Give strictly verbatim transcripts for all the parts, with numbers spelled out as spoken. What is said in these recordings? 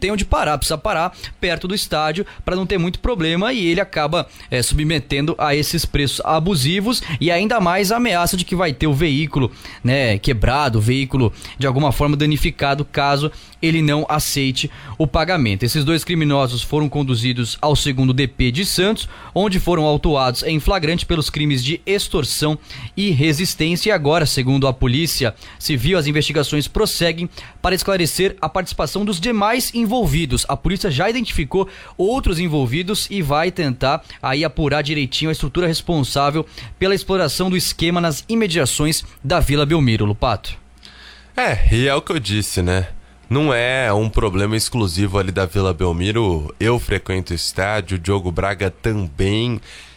tem onde parar, precisa parar perto do estádio para não ter muito problema, e ele acaba é, submetendo a esses preços abusivos e ainda mais a ameaça de que vai ter o veículo, né, quebrado, o veículo de alguma forma danificado caso ele não aceite o pagamento. Esses dois criminosos foram conduzidos ao segundo D P de Santos, onde foram autuados em flagrante pelos crimes de extorsão e resistência, e agora, segundo a Polícia Civil, as investigações prosseguem para esclarecer a participação dos demais envolvidos. A polícia já identificou outros envolvidos e vai tentar aí apurar direitinho a estrutura responsável pela exploração do esquema nas imediações da Vila Belmiro. Lupato. É, e é o que eu disse, né? Não é um problema exclusivo ali da Vila Belmiro. Eu frequento o estádio, o Diogo Braga também.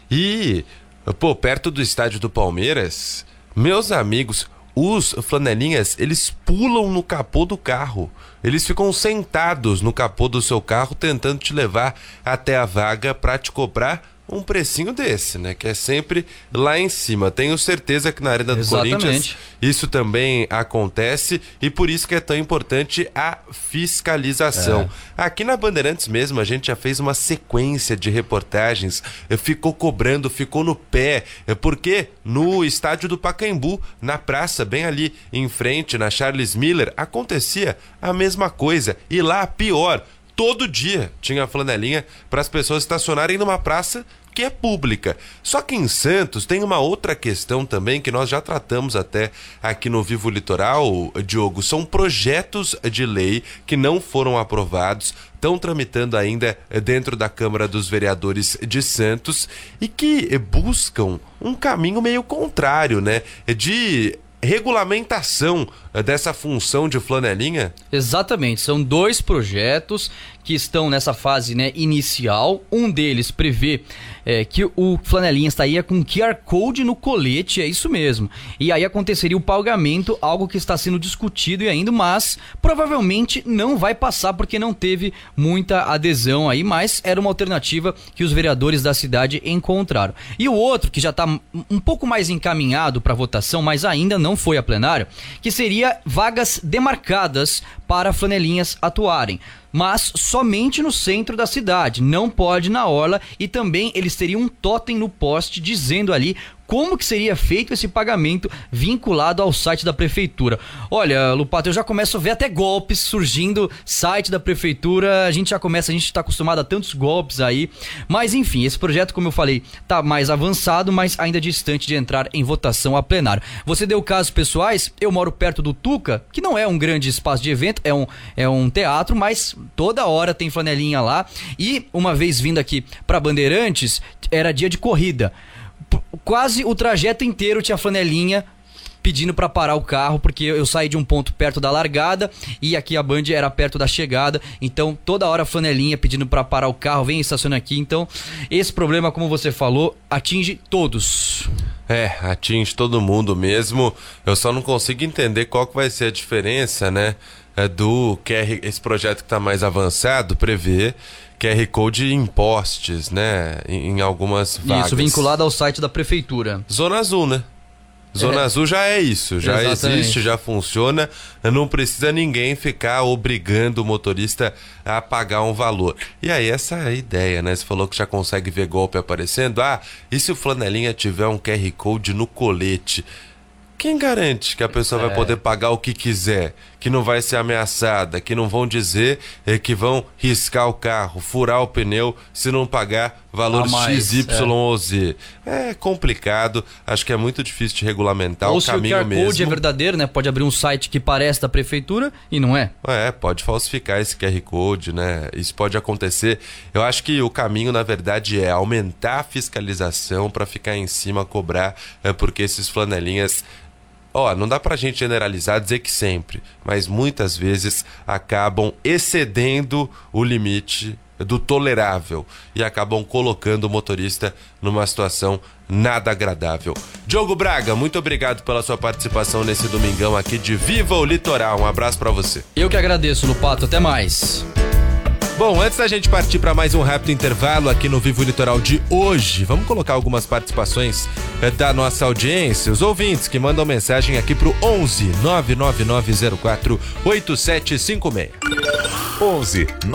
E, pô, perto do estádio do Palmeiras, meus amigos, os flanelinhas, eles pulam no capô do carro. Eles ficam sentados no capô do seu carro tentando te levar até a vaga para te cobrar um precinho desse, né? Que é sempre lá em cima. Tenho certeza que na Arena do Exatamente. Corinthians isso também acontece, e por isso que é tão importante a fiscalização. É. Aqui na Bandeirantes mesmo, a gente já fez uma sequência de reportagens, ficou cobrando, ficou no pé, porque no estádio do Pacaembu, na praça, bem ali em frente, na Charles Miller, acontecia a mesma coisa. E lá, pior, todo dia tinha flanelinha para as pessoas estacionarem numa praça que é pública. Só que em Santos tem uma outra questão também que nós já tratamos até aqui no Vivo Litoral, Diogo. São projetos de lei que não foram aprovados, estão tramitando ainda dentro da Câmara dos Vereadores de Santos e que buscam um caminho meio contrário, né? De regulamentação dessa função de flanelinha? Exatamente, são dois projetos que estão nessa fase, né, inicial. Um deles prevê é, que o flanelinha estaria com Q R Code no colete, é isso mesmo. E aí aconteceria o pagamento, algo que está sendo discutido e ainda, mas provavelmente não vai passar porque não teve muita adesão aí, mas era uma alternativa que os vereadores da cidade encontraram. E o outro, que já está um pouco mais encaminhado para votação, mas ainda não foi a plenário, que seria vagas demarcadas para flanelinhas atuarem, mas somente no centro da cidade, não pode na orla, e também eles teriam um totem no poste dizendo ali como que seria feito esse pagamento vinculado ao site da prefeitura. Olha, Lupato, eu já começo a ver até golpes surgindo, site da prefeitura, a gente já começa, a gente está acostumado a tantos golpes aí, mas enfim, esse projeto, como eu falei, tá mais avançado, mas ainda distante de entrar em votação a plenário. Você deu casos pessoais, eu moro perto do Tuca, que não é um grande espaço de evento, é um, é um teatro, mas toda hora tem flanelinha lá, e uma vez vindo aqui para Bandeirantes, era dia de corrida. Quase o trajeto inteiro tinha flanelinha pedindo para parar o carro, porque eu saí de um ponto perto da largada e aqui a Band era perto da chegada, então toda hora flanelinha pedindo para parar o carro, vem estaciona aqui. Então esse problema, como você falou, atinge todos. É, atinge todo mundo mesmo. Eu só não consigo entender qual que vai ser a diferença, né, do Q R, esse projeto que está mais avançado, prevê Q R Code em postes, né, em, em algumas vagas. Isso, vinculado ao site da prefeitura. Zona Azul, né? Zona é. Azul já é isso, já Exatamente. Existe, já funciona, não precisa ninguém ficar obrigando o motorista a pagar um valor. E aí essa é a ideia, né? Você falou que já consegue ver golpe aparecendo. Ah, e se o flanelinha tiver um Q R Code no colete? Quem garante que a pessoa é. vai poder pagar o que quiser, que não vai ser ameaçada, que não vão dizer é, que vão riscar o carro, furar o pneu se não pagar valor X Y ou Z? É. é complicado, acho que é muito difícil de regulamentar ou o caminho mesmo. Ou se o Q R Code é verdadeiro, né? Pode abrir um site que parece da prefeitura e não é. É, pode falsificar esse Q R Code, né? Isso pode acontecer. Eu acho que o caminho, na verdade, é aumentar a fiscalização para ficar em cima, cobrar, é, porque esses flanelinhas... Ó, não dá pra gente generalizar, dizer que sempre, mas muitas vezes acabam excedendo o limite do tolerável e acabam colocando o motorista numa situação nada agradável. Diogo Braga, muito obrigado pela sua participação nesse domingão aqui de Viva o Litoral. Um abraço pra você. Eu que agradeço, Lupato. Até mais. Bom, antes da gente partir para mais um rápido intervalo aqui no Vivo Litoral de hoje, vamos colocar algumas participações da nossa audiência, os ouvintes que mandam mensagem aqui pro onze nove nove nove zero quatro oito sete cinco seis. onze